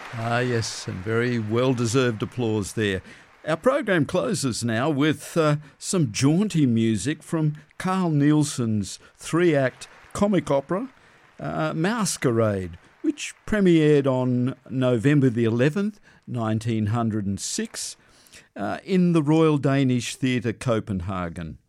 Ah, yes, and very well-deserved applause there. Our program closes now with some jaunty music from Carl Nielsen's three-act comic opera, Masquerade, which premiered on November the 11th, 1906, in the Royal Danish Theatre, Copenhagen.